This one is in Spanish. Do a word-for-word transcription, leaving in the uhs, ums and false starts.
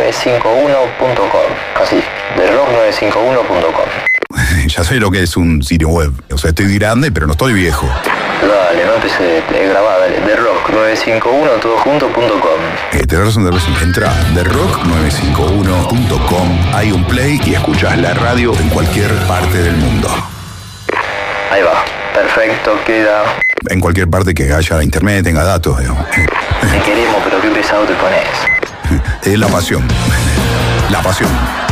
nueve cinco uno punto com. Así, the rock nueve cinco uno punto com. Ya sé lo que es un sitio web. O sea, estoy grande, pero no estoy viejo. Dale, no empecé, te grabá, dale. the rock nueve cinco uno todo junto punto com. Eh, tenés razón, tenés razón. Entra a the rock nueve cinco uno punto com, hay un play y escuchás la radio en cualquier parte del mundo. Ahí va, perfecto, queda. En cualquier parte que haya internet, tenga datos, digamos. Te queremos, pero qué pesado te pones. Es la pasión. La pasión.